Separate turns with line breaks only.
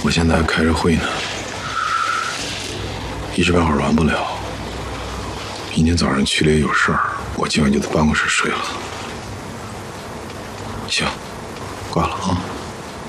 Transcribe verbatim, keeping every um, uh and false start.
我现在还开着会呢，一时半会儿完不了。明天早上区里也有事儿，我今晚就在办公室睡了。行，挂了啊。